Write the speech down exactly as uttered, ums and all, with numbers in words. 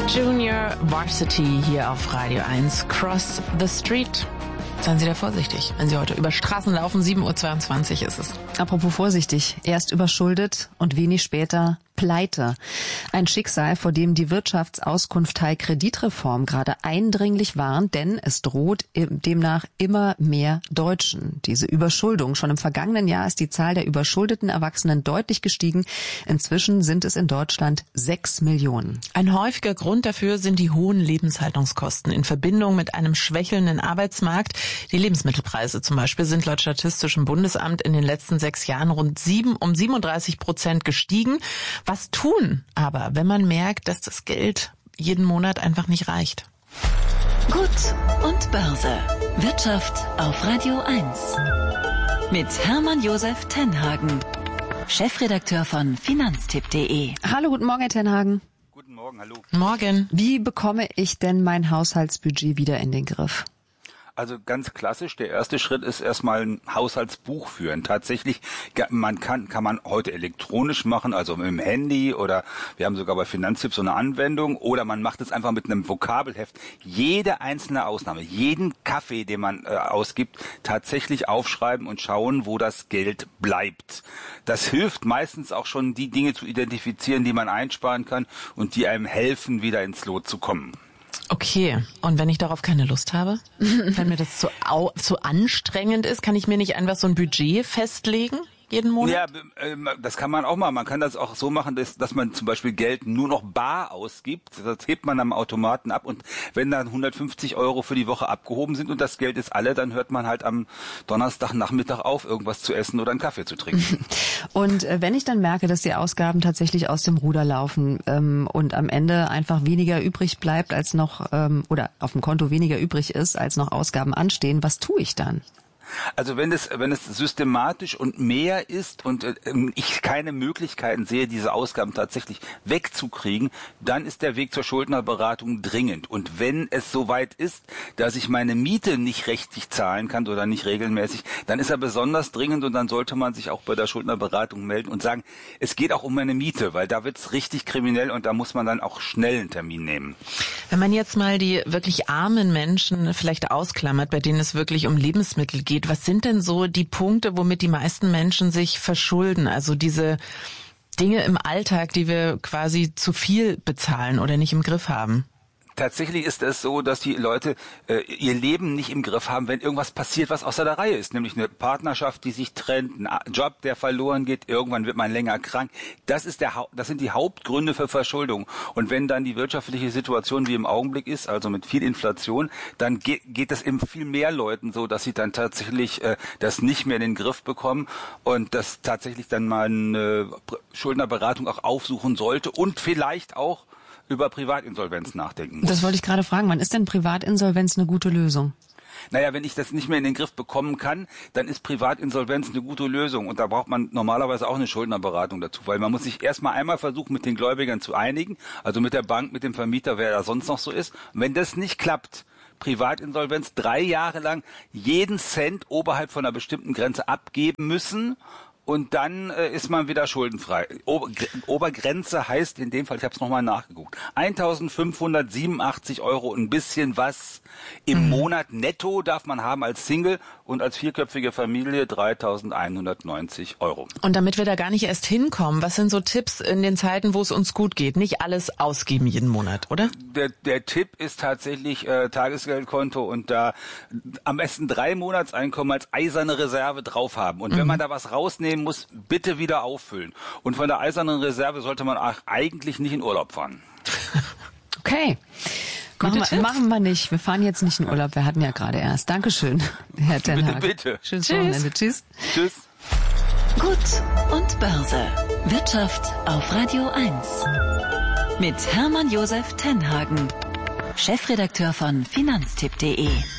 Junior Varsity hier auf Radio eins. Cross the Street. Seien Sie da vorsichtig, wenn Sie heute über Straßen laufen. sieben Uhr zweiundzwanzig ist es. Apropos vorsichtig. Erst überschuldet und wenig später Pleite. Ein Schicksal, vor dem die Wirtschaftsauskunft Teil Kreditreform gerade eindringlich warnt, denn es droht demnach immer mehr Deutschen. Diese Überschuldung. Schon im vergangenen Jahr ist die Zahl der überschuldeten Erwachsenen deutlich gestiegen. Inzwischen sind es in Deutschland sechs Millionen. Ein häufiger Grund dafür sind die hohen Lebenshaltungskosten in Verbindung mit einem schwächelnden Arbeitsmarkt. Die Lebensmittelpreise zum Beispiel sind laut Statistischem Bundesamt in den letzten sechs Jahren rund sieben, um siebenunddreißig Prozent gestiegen. Was tun aber, wenn man merkt, dass das Geld jeden Monat einfach nicht reicht? Gut und Börse. Wirtschaft auf Radio eins. Mit Hermann Josef Tenhagen, Chefredakteur von Finanztipp punkt de. Hallo, guten Morgen, Herr Tenhagen. Guten Morgen, hallo. Morgen. Wie bekomme ich denn mein Haushaltsbudget wieder in den Griff? Also ganz klassisch, der erste Schritt ist erstmal ein Haushaltsbuch führen. Tatsächlich, man kann kann man heute elektronisch machen, also mit dem Handy, oder wir haben sogar bei Finanztipp so eine Anwendung, oder man macht es einfach mit einem Vokabelheft. Jede einzelne Ausnahme, jeden Kaffee, den man äh, ausgibt, tatsächlich aufschreiben und schauen, wo das Geld bleibt. Das hilft meistens auch schon, die Dinge zu identifizieren, die man einsparen kann und die einem helfen, wieder ins Lot zu kommen. Okay, und wenn ich darauf keine Lust habe? Wenn mir das zu, au, zu anstrengend ist, kann ich mir nicht einfach so ein Budget festlegen? Jeden Monat? Ja, das kann man auch mal. Man kann das auch so machen, dass, dass man zum Beispiel Geld nur noch bar ausgibt. Das hebt man am Automaten ab, und wenn dann hundertfünfzig Euro für die Woche abgehoben sind und das Geld ist alle, dann hört man halt am Donnerstagnachmittag auf, irgendwas zu essen oder einen Kaffee zu trinken. Und äh, wenn ich dann merke, dass die Ausgaben tatsächlich aus dem Ruder laufen ähm, und am Ende einfach weniger übrig bleibt als noch, ähm, oder auf dem Konto weniger übrig ist, als noch Ausgaben anstehen, was tue ich dann? Also wenn es wenn es systematisch und mehr ist und äh, ich keine Möglichkeiten sehe, diese Ausgaben tatsächlich wegzukriegen, dann ist der Weg zur Schuldnerberatung dringend. Und wenn es soweit ist, dass ich meine Miete nicht rechtzeitig zahlen kann oder nicht regelmäßig, dann ist er besonders dringend, und dann sollte man sich auch bei der Schuldnerberatung melden und sagen, es geht auch um meine Miete, weil da wird's richtig kriminell und da muss man dann auch schnell einen Termin nehmen. Wenn man jetzt mal die wirklich armen Menschen vielleicht ausklammert, bei denen es wirklich um Lebensmittel geht, was sind denn so die Punkte, womit die meisten Menschen sich verschulden? Also diese Dinge im Alltag, die wir quasi zu viel bezahlen oder nicht im Griff haben. Tatsächlich ist es so, dass die Leute äh, ihr Leben nicht im Griff haben, wenn irgendwas passiert, was außer der Reihe ist. Nämlich eine Partnerschaft, die sich trennt, ein Job, der verloren geht, irgendwann wird man länger krank. Das ist der, ha- das sind die Hauptgründe für Verschuldung. Und wenn dann die wirtschaftliche Situation wie im Augenblick ist, also mit viel Inflation, dann ge- geht es eben viel mehr Leuten so, dass sie dann tatsächlich äh, das nicht mehr in den Griff bekommen und das tatsächlich dann mal eine Schuldnerberatung auch aufsuchen sollte und vielleicht auch über Privatinsolvenz nachdenken muss. Das wollte ich gerade fragen. Wann ist denn Privatinsolvenz eine gute Lösung? Naja, wenn ich das nicht mehr in den Griff bekommen kann, dann ist Privatinsolvenz eine gute Lösung. Und da braucht man normalerweise auch eine Schuldnerberatung dazu. Weil man muss sich erstmal einmal versuchen, mit den Gläubigern zu einigen. Also mit der Bank, mit dem Vermieter, wer da sonst noch so ist. Und wenn das nicht klappt, Privatinsolvenz, drei Jahre lang jeden Cent oberhalb von einer bestimmten Grenze abgeben müssen. Und dann äh, ist man wieder schuldenfrei. Ober- Obergrenze heißt in dem Fall, ich habe es nochmal nachgeguckt, eintausendfünfhundertsiebenundachtzig Euro, ein bisschen was im mhm. Monat netto darf man haben als Single, und als vierköpfige Familie dreitausendeinhundertneunzig Euro. Und damit wir da gar nicht erst hinkommen, was sind so Tipps in den Zeiten, wo es uns gut geht? Nicht alles ausgeben jeden Monat, oder? Der, der Tipp ist tatsächlich äh, Tagesgeldkonto und da am besten drei Monatseinkommen als eiserne Reserve drauf haben. Und mhm. wenn man da was rausnehmen muss, bitte wieder auffüllen. Und von der eisernen Reserve sollte man auch eigentlich nicht in Urlaub fahren. Okay. Machen wir, machen wir nicht. Wir fahren jetzt nicht in Urlaub. Wir hatten ja gerade erst. Dankeschön, Herr Tenhagen. Bitte, bitte. Schönes Wochenende. Tschüss. Tschüss. Gut und Börse. Wirtschaft auf Radio eins. Mit Hermann Josef Tenhagen, Chefredakteur von Finanztipp punkt de.